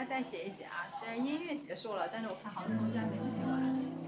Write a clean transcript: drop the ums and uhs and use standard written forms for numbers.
再写一写啊。虽然音乐结束了，但是我看好多同学还没有写完。